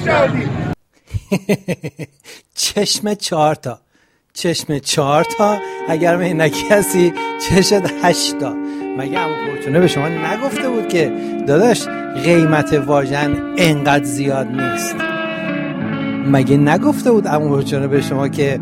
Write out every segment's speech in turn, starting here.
درست کردی. چشم 4 تا، چشم 4 تا، اگر مهنکی هستی چشم 8 تا. مگه عمو فورچونه به شما نگفته بود که داداش قیمت واژن انقدر زیاد نیست؟ مگه نگفته بود عمو فورچونه به شما که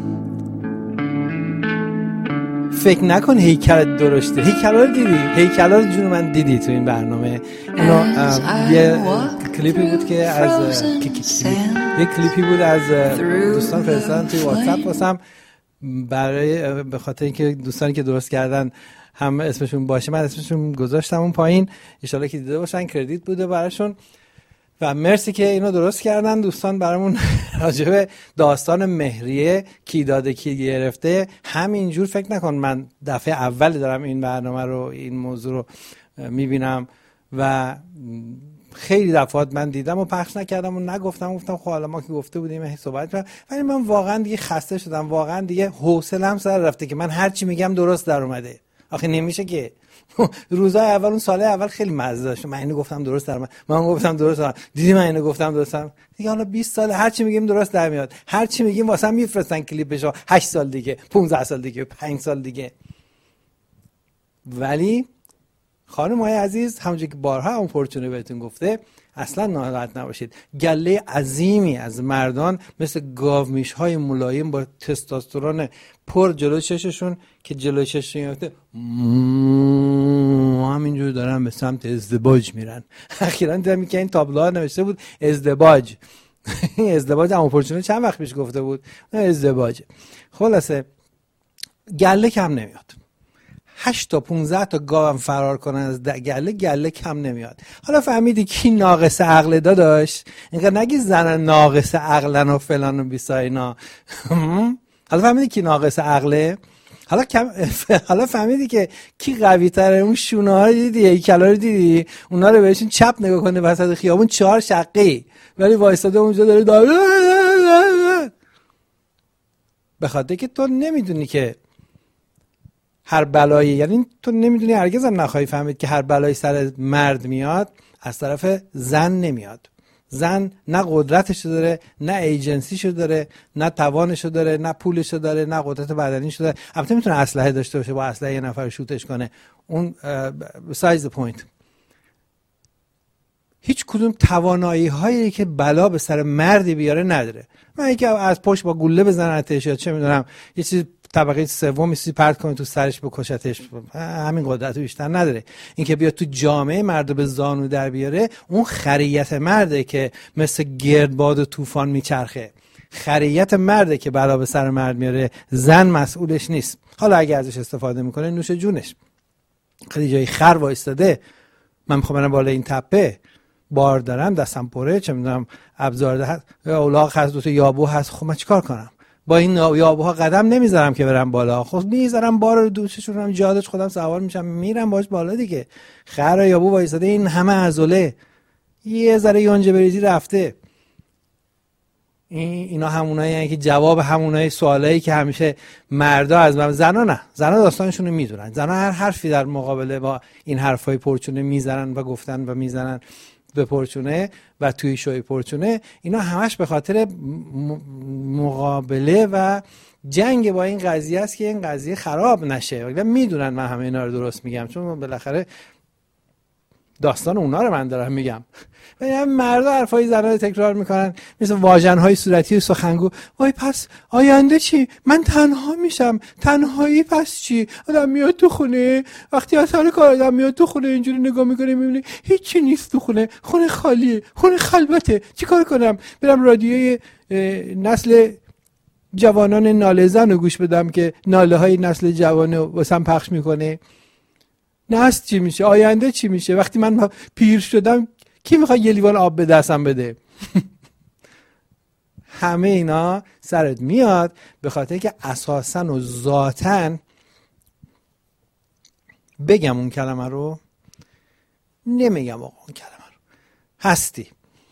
فکر نکن هیکل درشته؟ هیکلا رو دیدی؟ هیکلا رو جون من دیدی تو این برنامه؟ اینو یه کلیپی بود که از یه کلیپی بود از دوستان فرستادن توی واتساپ واسم، برای به خاطر اینکه دوستانی که درست کردن هم اسمشون باشه من اسمشون گذاشتم اون پایین، ان شاءالله که دیده باشن، کردیت بوده براشون و مرسی که اینو درست کردن دوستان برامون. راجب داستان مهریه کی داده کی گرفته همینجور فکر نکن من دفعه اول دارم این برنامه رو، این موضوع رو میبینم و خیلی دفعات من دیدم و پخش نکردم و نگفتم، گفتم خب حالا ما که گفته بودیم صحبت کنم، ولی من واقعا دیگه خسته شدم، واقعا دیگه حوصله‌ام سر رفته که من هر چی میگم درست در اومده. آخه نمیشه که روزای اول اون سال اول خیلی مزه داشت، من اینو گفتم درست در اومد، من گفتم درست در اومد، دیدی من اینو گفتم درستم دیگه. حالا 20 سال هر چی میگیم درست در میاد، هر چی میگیم واسه میفرستن کلیپشو 8 سال دیگه، 15 سال دیگه، 5 سال دیگه. ولی خانم‌های عزیز همونجوری که بارها اون فورچونه بهتون گفته اصلا ناراحت نباشید. گله عظیمی از مردان مثل گاومیش‌های ملایم با تستوسترون پر جلو چششون که جلو چششون یافته همینجور دارن به سمت ازدواج میرن. اخیراً دیدم که این تابلوها نوشته بود ازدواج. ازدواج اون فورچونه چند وقت پیش گفته بود ازدواج. خلاصه گله کم نمیاد. 8 تا 15 تا گاوم فرار کنن از گله کم نمیاد. حالا فهمیدی کی ناقص عقل داداش؟ اینقدر نگی زن ناقص عقلن و فلان و بیسا اینا. حالا فهمیدی کی ناقص عقله؟ حالا فهمیدی که کی قوی تره؟ اون شونه ها رو دیدی؟ هیکلا رو دیدی؟ اونا رو بهشون چپ نگاه کنه وسط خیابون 4 شقی ولی وایساده اونجا داره به خاطر که تو نمیدونی که هر بلایی، یعنی تو نمیدونی، هرگز هم نخواهی فهمید که هر بلایی سر مرد میاد از طرف زن نمیاد. زن نه قدرتشو داره، نه ایجنسیشو داره، نه توانشو داره، نه پولشو داره، نه قدرت بدنیشو داره. البته میتونه اسلحه داشته باشه، با اسلحه یه نفر شوتش کنه، اون besides the point. هیچ کدوم توانایی هایی که بلا به سر مردی بیاره نداره. من اینکه از پشت با گوله بزنتش یا چه میدونم یه چیز طبقه سوم چیزی پرت کنه تو سرش بکشتش، همین قدرت رو بیشتر نداره. اینکه بیاد تو جامعه مرد به زانو در بیاره، اون خریت مرده که مثل گردباد و طوفان میچرخه. خریت مرده که بلا به سر مرد میاره، زن مسئولش نیست. حالا اگه ازش استفاده میکنه نوش جونش. خیلی جای خر وایستاده، من میخوام برم بالا این تپه، بار دارم، دستم پره، چه میدونم ابزار هست، اولاغ هست، دو تا یابو هست، خب من چیکار کنم؟ با این یابوها قدم نمیذارم که برم بالا، خب میذارم بار رو دوششون هم جادش خودم سوار میشم میرم باش بالا دیگه. خر و یابو وایساده، این همه عضله، یه ذره یونجه بریزی رفته. اینا همونایی هستن که جواب همونای سوالایی که همیشه مردا از من، زنا نه، زنا داستانشون رو میدونن، زنا هر حرفی در مقابله با این حرفای پرچونه میزنن و گفتن و میزنن به پرچونه و توی شوی پرچونه. اینا همش به خاطر مقابله و جنگ با این قضیه است که این قضیه خراب نشه. و میدونن من همه اینا رو درست میگم، چون بالاخره داستان اونا رو من دارم میگم. و این مردا حرفای زنا رو تکرار میکنن، مثل واژن‌های صورتی سخنگو. وای پس آینده چی؟ من تنها میشم. تنهایی پس چی؟ آدم میاد تو خونه، وقتی از سر کار آدم میاد تو خونه اینجوری نگاه میکنه میبینه هیچی نیست تو خونه، خونه خالیه، خونه خلوته. چیکار کنم؟ برم رادیوی نسل جوانان ناله زن رو گوش بدم که ناله های نسل جوان رو واسم پخش میکنه؟ نسل چی میشه؟ آینده چی میشه؟ وقتی من پیر شدم کی میخواد یه لیوان آب به دستم بده؟ همه اینا سرت میاد به خاطر که اساساً و ذاتاً، بگم اون کلمه رو؟ نمیگم آقا اون کلمه رو، هستی.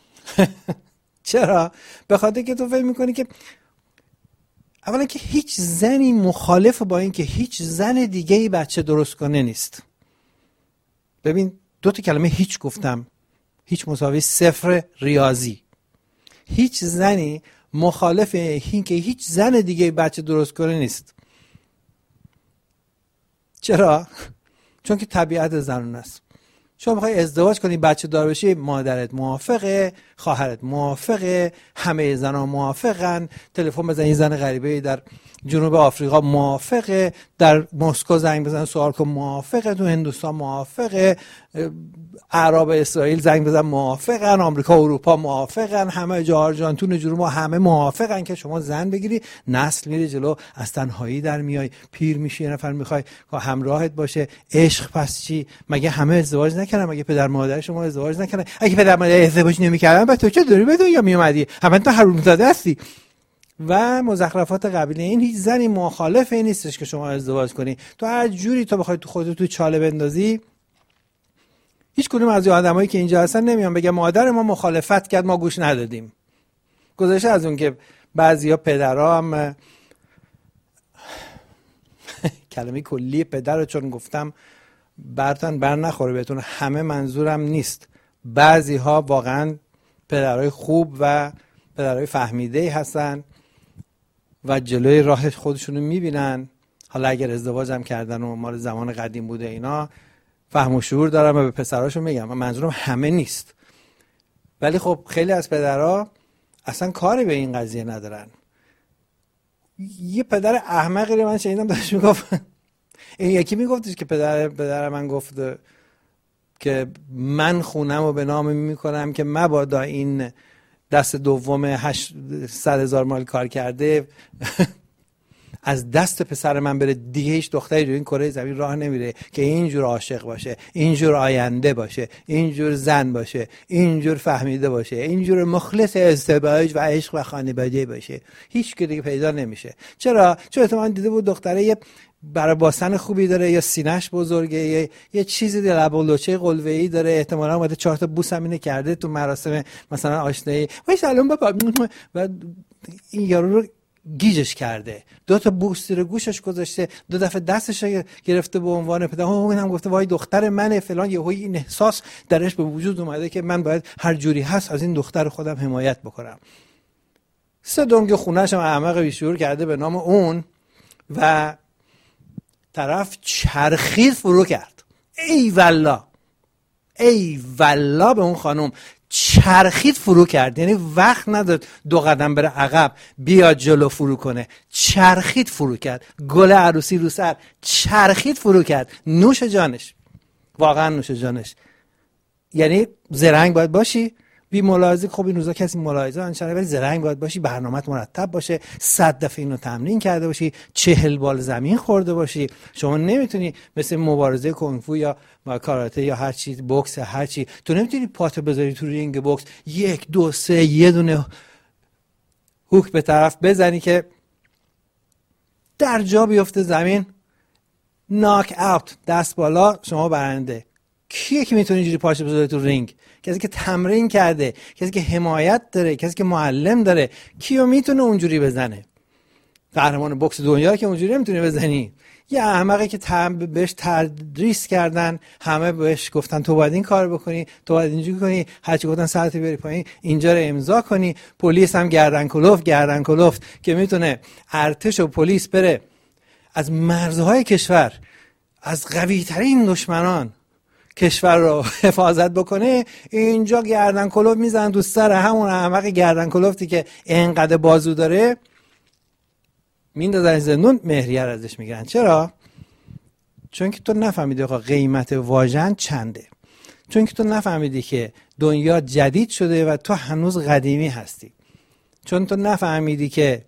چرا؟ به خاطر که تو فکر میکنی که اولا که هیچ زنی مخالف با این که هیچ زن دیگه‌ای بچه درست کنه نیست. ببین 2 کلمه هیچ گفتم، هیچ مساوی 0 ریاضی. هیچ زنی مخالف این که هیچ زن دیگه بچه درست کنه نیست. چرا؟ چون که طبیعت زنون است. شما بخوای ازدواج کنی بچه دار بشی، مادرت موافقه، خواهرت موافقه، همه زنها موافقن، تلفن بزنی زن غریبه در جنوب آفریقا موافقه، در مسکو زنگ بزن سوال کن موافقه، تو هندوستان موافقه، اعراب اسرائیل زنگ بزن موافقن، آمریکا و اروپا موافقن، همه جا آرژانتین جنوب همه موافقن که شما زن بگیری. نسل میره جلو، از تنهایی در میای، پیر میشی، یه نفر میخوای همراهت باشه. عشق پس چی؟ مگه همه ازدواج نکردن؟ مگه پدر مادر شما ازدواج نکردن؟ اگه پدر مادر ازدواج نمیکردن بعد تو چه داری به دنیا میومدی؟ همه تو حرومزاده هستی و مزخرفات قبیل این. هیچ زنی مخالف این نیستش که شما ازدواج کنی. تو هر جوری تو بخوای تو خودت تو چاله بندازی، هیچ کدوم از آدمایی که اینجا هستن نمیان بگن مادر ما مخالفت کرد ما گوش ندادیم. گذشته از اون که بعضیا پدرها هم کلمه کلی پدر رو چون گفتم برتن بر نخوره بهتون، همه منظورم نیست. بعضی ها واقعا پدرای خوب و پدرای فهمیده هستن و جلوی راه خودشونو میبینن. حالا اگر ازدواج هم کردن و مال زمان قدیم بوده اینا، فهم و شعور دارم و به پسراشون میگم. من منظورم همه نیست، ولی خب خیلی از پدرها اصلا کاری به این قضیه ندارن. یه پدر احمقی رو من شنیدم داشت میگفت، این یکی میگفتش که پدر من گفت که من خونم رو به نام میکنم که مبادا این دست دوم 800,000 مایل کار کرده از دست پسر من بره، دیگه هیچ دختری رو این کره زمین راه نمیره که اینجور عاشق باشه، اینجور آینده باشه، اینجور زن باشه، اینجور فهمیده باشه، اینجور مخلص ازدواج و عشق و خانواده باشه. هیچ که دیگه پیدا نمیشه. چرا؟ چون احتمالاً دیده بود دختره یه برای باسن خوبی داره، یا سینه‌اش بزرگه، یه چیزی در لب و لوچه قلوه‌ای داره، احتمالاً اومده 4 تا بوس هم اینه کرده تو مراسم مثلا آشنایی. وای سلام بابا، و این یارو رو گیجش کرده، 2 تا بوس رو گوشش گذاشته، 2 دفعه دستش رو گرفته به عنوان پدر. اون هم گفته وای دختر منه فلان. یهو این احساس درش به وجود اومده که من باید هر جوری هست از این دختر خودم حمایت بکنم. 3 دنگ خونه‌ش هم احمق بیشعور کرده به نام اون و طرف چرخید فرو کرد. ای والله، ای والله به اون خانم چرخید فرو کرد. یعنی وقت نداد 2 قدم بره عقب بیاد جلو فرو کنه، چرخید فرو کرد. گل عروسی رو سر، چرخید فرو کرد. نوش جانش، واقعا نوش جانش. یعنی زرنگ باید باشی، بی ملاحظه. خب این روزا کسی ملاحظه انشالله، ولی زرنگ باید باشی، برنامه‌ت مرتب باشه، 100 دفعه اینو تمرین کرده باشی، 40 بال زمین خورده باشی. شما نمیتونی مثل مبارزه کنفو یا کاراته یا هر چیز، بوکس هر چی، تو نمیتونی پاتو بذاری تو رینگ بوکس 1 2 3 یه دونه هوک به طرف بزنی که در جا بیفته زمین، ناک اوت، دست بالا، شما برنده. کیه که میتونه اینجوری پاشو بذاره تو رینگ؟ کسی که تمرین کرده، کسی که حمایت داره، کسی که معلم داره. کیو میتونه اونجوری بزنه؟ قهرمان بوکس دنیا که اونجوری نمیتونه بزنی. یه احمقی که بهش تدریس کردن، همه بهش گفتن تو باید این کار بکنی، تو باید اینجوری کنی، هرچی گفتن ساعت بری پایین، اینجا رو امضا کنی. پلیس هم گردن کلفت که میتونه ارتش و پلیس بره از مرزهای کشور، از قوی ترین دشمنان کشور رو حفاظت بکنه. اینجا گردن کلفت میزنن تو سر همون احمق گردن کلفتی که اینقدر بازو داره، میندازن زندون، مهریه ازش میگیرن. چرا؟ چون که تو نفهمیدی قیمت واژن چنده، چون که تو نفهمیدی که دنیا جدید شده و تو هنوز قدیمی هستی، چون تو نفهمیدی که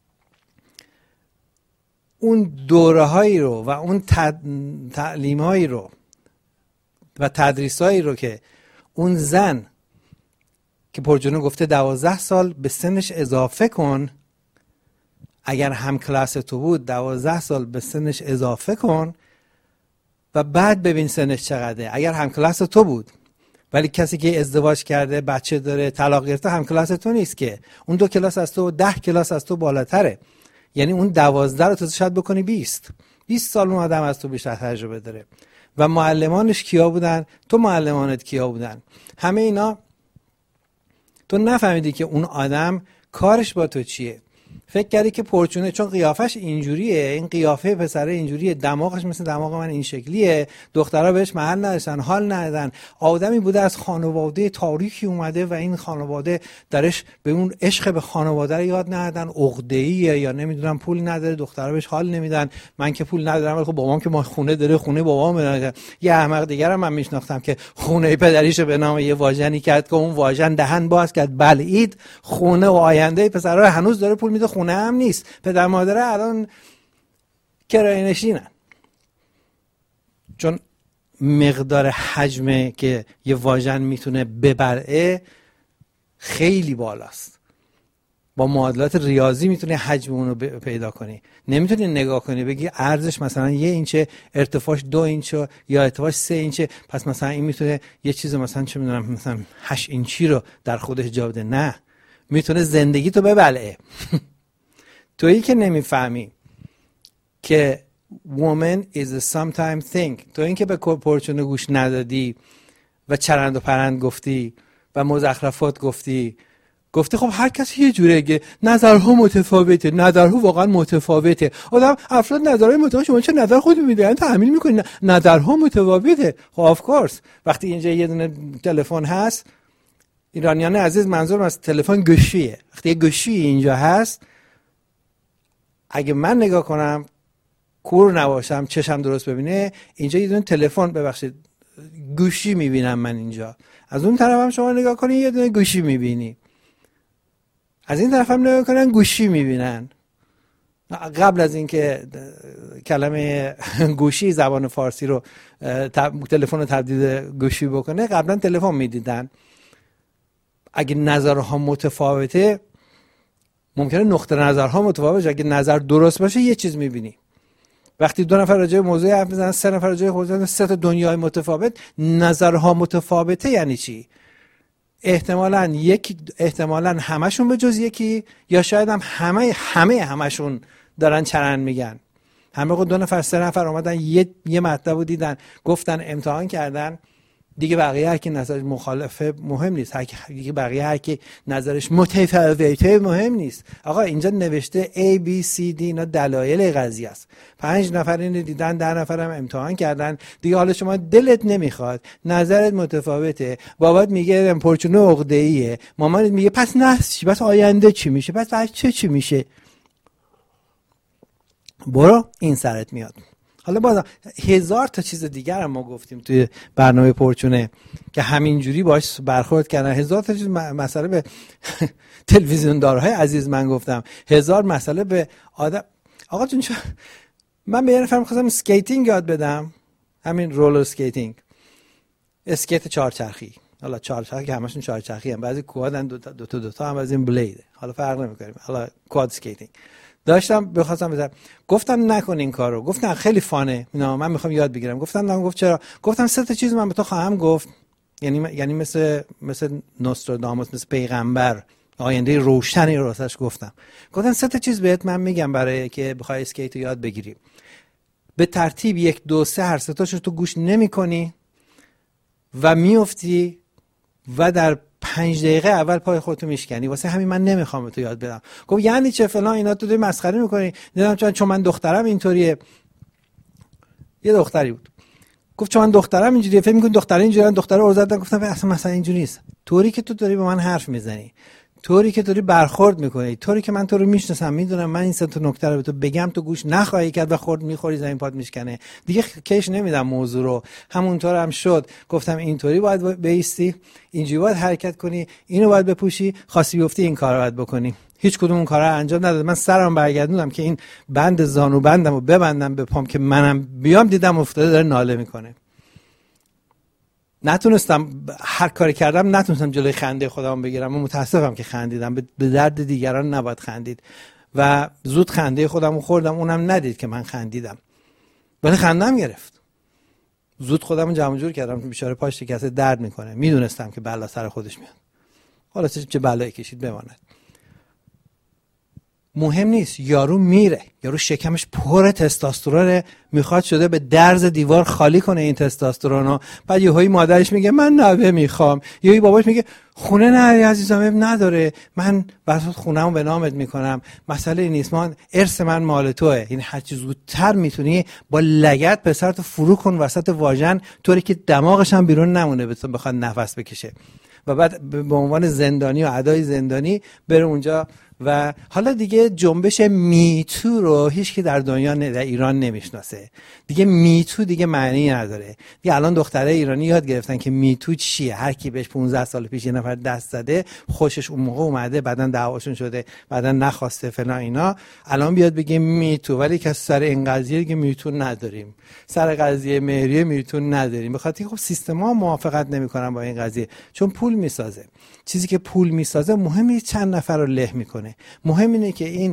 اون دوره هایی رو و اون تعلیم هایی رو و تدریس هایی رو که اون زن که پرجنو گفته 12 سال به سنش اضافه کن، اگر هم کلاس تو بود 12 سال به سنش اضافه کن و بعد ببین سنش چقدره. اگر هم کلاس تو بود، ولی کسی که ازدواج کرده، بچه داره، طلاق گرفته، هم کلاس تو نیست که. اون 2 کلاس از تو، 10 کلاس از تو بالاتره. یعنی اون 12 رو تو شاید بکنی 20 سال اون آدم از تو بیشتر تجربه داره. و معلمانش کیا بودن؟ تو معلمانت کیا بودن؟ همه اینا تو نفهمیدی که اون آدم کارش با تو چیه. فکر کردی که پرچونه چون قیافش اینجوریه، این قیافه پسره اینجوریه، دماغش مثل دماغ من این شکلیه، دخترها بهش محل نداشتن، حال ندادن. آدمی بوده از خانواده تاریخی اومده و این خانواده درش به اون عشق به خانواده رو یاد ندادن، عقده‌ایه یا نمیدونم پول نداره، دخترها بهش حال نمیدن. من که پول ندارم ولی خب بابام که ما خونه داره، خونه بابام داره. یه احمق دیگه من میشناختم که خونه پدریشو به نام یه واژنی کرد که اون واژن دهن باز کرد بلعید، خونه و آینده پسرا هنوز داره پول میده، خونه هم نیست. پدر مادره الان کرایه نشینن. چون مقدار حجمه که یه واژن میتونه ببلعه خیلی بالاست. با معادلات ریاضی میتونی حجم اون رو پیدا کنی. نمیتونی نگاه کنی بگی ارزش مثلا 1 اینچه، ارتفاعش 2 اینچه یا ارتفاعش 3 اینچه، پس مثلا این میتونه یه چیز مثلا چه میدونم مثلا 8 اینچی رو در خودش جا بده. نه، میتونه زندگی تو ببلعه. تویی که نمیفهمی که woman is a sometime thing، تو این که به پرچونه گوش ندادی و چرند و پرند گفتی و مزخرفات گفتی خب هر کسی یه جوره گه، نظرها متفاوته، نظرها واقعا متفاوته. افراد نظرهای متفاوته، شما چه نظر خودت میدین تحمیل میکنین؟ نظرها متفاوته. خب آف کورس وقتی اینجا یه دونه تلفن هست، ایرانیان عزیز منظورم از تلفن گوشیه، وقتی یه گوشی اینجا هست، اگه من نگاه کنم کور نباشم چشم درست ببینه، اینجا یه دونه تلفن ببخشید گوشی میبینم من اینجا. از اون طرف هم شما نگاه کنین یه دونه گوشی میبینی، از این طرف هم نگاه کنن گوشی میبینن. قبل از اینکه کلمه گوشی زبان فارسی رو تلفن رو تبدیل گوشی بکنه، قبلا تلفن میدیدن. اگه نظرها متفاوته ممکنه نقطه نظرها متفاوت باشه. اگه نظر درست باشه یه چیز میبینی. وقتی 2 نفر راجع به موضوع حرف میزنن، 3 نفر راجع به موضوع، 3 تا دنیای متفاوت، نظرها متفاوته یعنی چی؟ احتمالاً همشون به جز یکی، یا شاید هم همشون دارن چرند میگن. همه 2 نفر 3 نفر اومدن یه مطلب رو دیدن، گفتن، امتحان کردن، دیگه بقیه هر کی نظرش مخالفه مهم نیست، دیگه بقیه هر کی نظرش متفاوته مهم نیست. آقا اینجا نوشته A B C D، اینا دلایل قضیه است. 5 نفر اینو دیدن، 10 نفر هم امتحان کردن. دیگه حالا شما دلت نمیخواد، نظرت متفاوته، بابات میگه پرچونه عقده‌ایه، مامانت میگه پس نحس، پس آینده چی میشه، پس بچه چی میشه، برو این سرت میاد. حالا بازم 1000 تا چیز دیگر هم ما گفتیم توی برنامه پرچونه که همینجوری باش برخورد کردن. 1000 تا چیز مسئله به تلویزیون دارهای عزیز من گفتم، 1000 مسئله به آدم. آقا جون من به یه نفر می‌خواستم اسکیتینگ یاد بدم، همین رولر اسکیتینگ، اسکیت 4 چرخی. حالا 4 چرخی که همشون 4 چرخی هم، بعضی کوادن دو تا هم از این بلید، حالا فرق نمی‌کنه. حالا کواد اسکیتینگ داشتم بخواستم بزنم، گفتم نکن این کارو، گفتن خیلی فانه اینا، من میخوام یاد بگیرم. گفتم نه. گفت چرا؟ گفتم 3 تا چیز من به تو خواهم گفت، یعنی مثل نوستراداموس، مثل پیغمبر، آینده روشنی رو واسش گفتم. گفتم 3 تا چیز بهت من میگم برای که بخوای اسکیت یاد بگیری. به ترتیب 1 2 3 هر 3 تاشو تو گوش نمی‌کنی و میافتی و در 5 دقیقه اول پای خودتو میشکنی. واسه همین من نمیخوام به تو یاد بدم. گفت یعنی چه فلان اینا، تو داری مسخره میکنی. دیدم چون من دخترم اینطوریه. یه دختری بود گفت چون من دخترم اینجوریه، فکر میکنی دخترا اینجوریه، دخترا ارزدن. گفتم اصلا مثلا اینجوری نیست. طوری که تو داری با من حرف میزنی، طوری که داری برخورد میکنی، طوری که من تو رو میشناسم، میدونم من این 3 تا نکته رو به تو بگم تو گوش نخواهی کرد و خورد میخوری زمین پات میشکنه. دیگه کش نمیدم موضوع رو. همونطور هم شد. گفتم اینطوری باید بایستی، اینجوری باید حرکت کنی، اینو باید بپوشی، خاصی بیفتی این کارو باید بکنی. هیچ کدوم اون کارا انجام نداد. من سرم برگردوندم که این بند زانو بندمو ببندم به پام که منم بیام، دیدم افتاده داره ناله میکنه. نتونستم، هر کاری کردم نتونستم جلوی خنده خودم بگیرم. من متاسفم که خندیدم. به درد دیگران نباید خندید و زود خنده خودم خوردم. اونم ندید که من خندیدم، ولی خندم گرفت. زود خودم جمع جور کردم که بیچاره پاش شکسته درد میکنه. میدونستم که بلا سر خودش میاد. حالا چه بلایی کشید بماند. مهم نیست. یارو میره، یارو شکمش پر تستوسترونه، میخواد شده به درز دیوار خالی کنه این تستوسترونو. بعد یهویی مادرش میگه من نوه میخوام، یهویی باباش میگه خونه نری عزیزم، اب نداره، من برات خونه‌مو به نامت میکنم، مسئله نیست، من ارث من مال توئه. این هر چیز زودتر میتونی با لگد پسرتو فرو کن وسط واژن، طوری که دماغش هم بیرون نمونه بخواد نفس بکشه، و بعد به عنوان زندانی و ادای زندانی بره اونجا. و حالا دیگه جنبش میتو رو هیچ کی در دنیا در ایران نمیشناسه دیگه. میتو دیگه معنی نداره دیگه. الان دخترای ایرانی یاد گرفتن که میتو چیه. هر کی بهش 15 سال پیش یه نفر دست زده، خوشش اون موقع اومده، بعدن دعواشون شده، بعدن نخواسته فلان اینا، الان بیاد بگه میتو. ولی که سر این قضیه دیگه میتو نداریم، سر قضیه مهریه میتو نداریم، به خاطر خب سیستما موافقت نمیکنن با این قضیه، چون پول میسازه. چیزی که پول میسازه مهم نیست چند نفر رو له میکنه، مهم اینه که این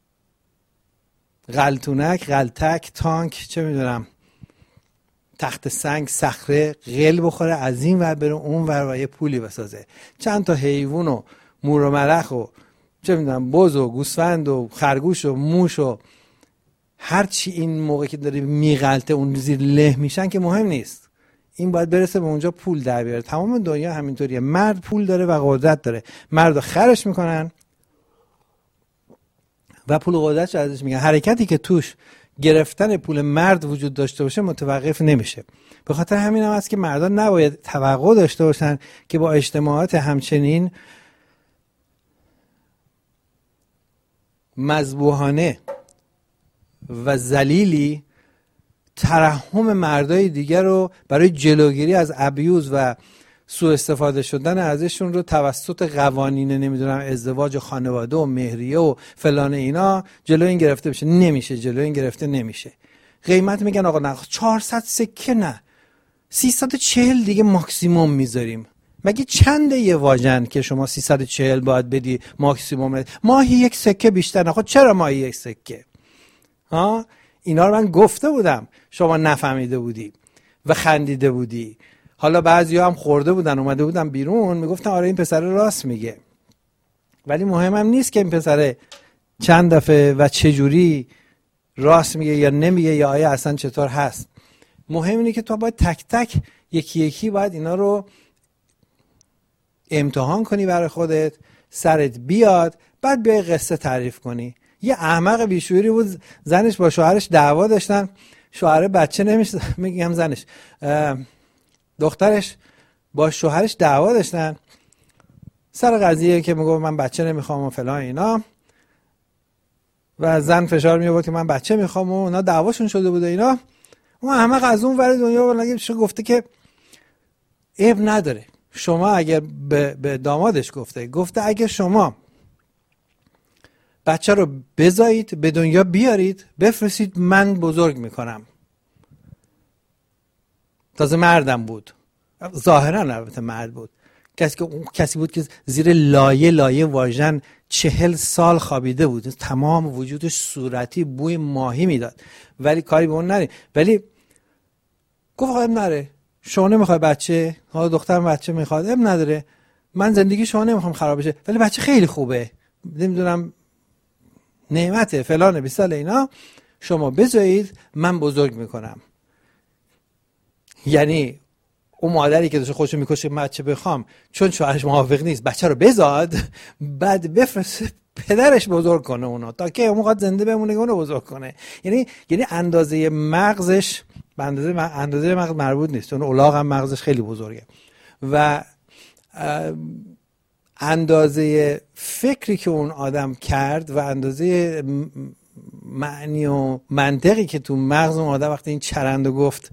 غلطونک، غلطک، تانک، چه میدونم، تخت سنگ، صخره قل بخوره، از این ور بره اون ور و یه پولی بسازه. چند تا حیوان و مور و ملخ و چه میدونم بز و گوسفند و خرگوش و موش و هر چی این موقع که داره میغلطه اون زیر له میشن که مهم نیست. این باید برسه به اونجا پول در بیاره. تمام دنیا همینطوریه. مرد پول داره و قدرت داره، مردو خرش میکنن و پول و قدرتش ازش میگن. حرکتی که توش گرفتن پول مرد وجود داشته باشه متوقف نمیشه. به خاطر همین هم هست که مردان نباید توقع داشته باشن که با اجتماعات همچنین مذبوحانه و ذلیلی ترحم مردای دیگر رو برای جلوگیری از ابیوز و سوء استفاده شدن ازشون رو توسط قوانین نمیدونم ازدواج و خانواده و مهریه و فلان اینا جلو این گرفته بشه. نمیشه، جلو این گرفته نمیشه. قیمت میگن آقا نه 400 سکه، نه 340 دیگه ماکسیموم میذاریم. مگه چنده یه واژن که شما 340 باید بدی ماکسیموم؟ ماهی یک سکه بیشتر نه. خب چرا ماهی یک سکه؟ ها، اینا رو من گفته بودم، شما نفهمیده بودی و خندیده بودی. حالا بعضیا هم خورده بودن، اومده بودن بیرون میگفتن آره این پسر راست میگه. ولی مهمم نیست که این پسر چند دفعه و چه جوری راست میگه یا نمیگه یا آیا اصلا چطور هست. مهم اینه که تو باید تک تک یکی یکی باید اینا رو امتحان کنی برای خودت، سرت بیاد، بعد بیای قصه تعریف کنی. یه احمق بیشوری بود، زنش با شوهرش دعوا داشتن، شوهر بچه نمیشه، میگم زنش، دخترش با شوهرش دعوا داشتن سر قضیه که میگه من بچه نمیخوام و فلان اینا، و زن فشار میآورد که من بچه میخوام و اونا دعواشون شده بوده اینا. اون احمق از اون ور دنیا گفته که عیب نداره. شما اگر به دامادش گفته اگر شما بچه رو بزایید به دنیا بیارید بفرستید من بزرگ میکنم. تازه مردم بود، ظاهرا البته مرد بود، کسی بود که زیر لایه واژن 40 سال خوابیده بود، تمام وجودش صورتی بوی ماهی میداد، ولی کاری به اون نری. ولی گفت اب نره، شما نمیخوای بچه، حالا دخترم بچه میخواد، اب نداره، من زندگی شما نمیخوام خراب بشه، ولی بچه خیلی خوبه، نمیدونم نعمته فلانه بیساله اینا، شما بذارید من بزرگ میکنم. یعنی اون مادری که داشته خودشو میکشه بچه بخوام، چون شوهرش موافق نیست بچه رو بزاد، بعد بفرسته پدرش بزرگ کنه اونو، تا که اون قد زنده بمونه که اونو بزرگ کنه. یعنی اندازه مغزش به اندازه مغز مربوط نیست، اون الاغ هم مغزش خیلی بزرگه و اندازه فکری که اون آدم کرد و اندازه معنی و منطقی که تو مغز اون آدم وقتی این چرندو گفت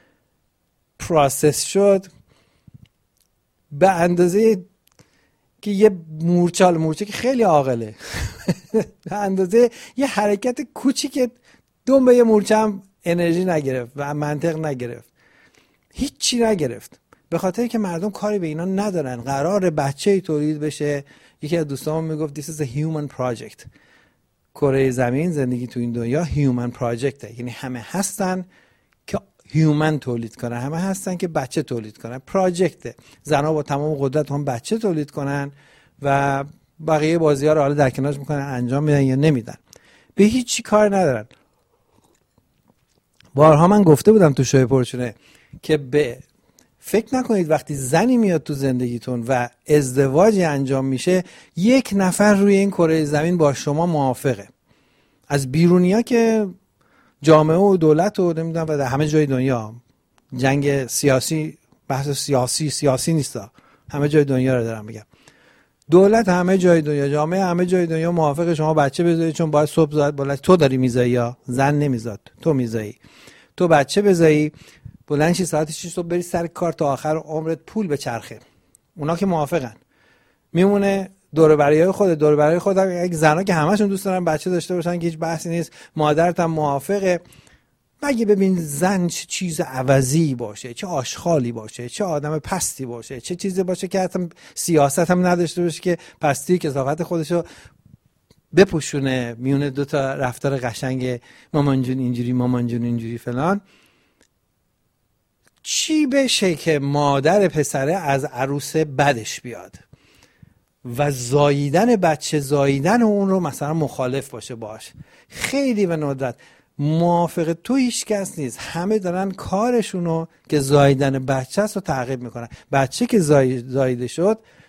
پروسس شد، به اندازه که یه مورچه که خیلی عاقله به اندازه یه حرکت کوچیک دنبه یه مورچه هم انرژی نگرفت و منطق نگرفت، هیچی نگرفت، به خاطر که مردم کاری به اینا ندارن. قرار بچه‌ای تولید بشه. یکی از دوستام میگفت this is a human project. کره زمین، زندگی تو این دنیا human project، یعنی همه هستن که هیومن تولید کنن، همه هستن که بچه تولید کنن. پراجکته، زنها با تمام قدرت هم بچه تولید کنن و بقیه بازی‌ها رو حالا در کنارش میکنن، انجام میدن یا نمیدن، به هیچ کار ندارن. بارها من گفته بودم تو شوی پرچونه که به فکر نکنید وقتی زنی میاد تو زندگیتون و ازدواجی انجام میشه یک نفر روی این کره زمین با شما موافقه. از بیرونیا که جامعه و دولت و نمیدونم و در همه جای دنیا، جنگ سیاسی، بحث سیاسی نیستا، همه جای دنیا رو دارم میگم، دولت همه جای دنیا، جامعه همه جای دنیا موافق شما بچه بزایی، چون باید صبح زاد بلند تو داری میزایی، یا زن نمیزاد، تو میزایی، تو بچه بزایی بلند شی ساعت 6 صبح بری سر کار تا آخر عمرت پول به چرخه. اونا که موافقن. میمونه دور و بریای خود یک زنا که همشون دوست دارن بچه داشته باشن که هیچ بحثی نیست، مادرت هم موافقه. مگه ببین زن چه چیز عوضی باشه، چه آشغالی باشه، چه آدم پستی باشه، چه چیزی باشه که حتی سیاست هم نداشته باشه که پستی کثافت خودشو بپوشونه میونه دو تا رفتار قشنگ مامان جون اینجوری مامان جون اینجوری فلان. چی بشه که مادر پسره از عروس بدش بیاد و زاییدن بچه، زاییدن اون رو مثلا مخالف باشه باش؟ خیلی به ندرت. موافق تو هیچ کس نیست، همه دارن کارشونو که زاییدن بچه است رو تعقیب میکنن. بچه که زاییده شد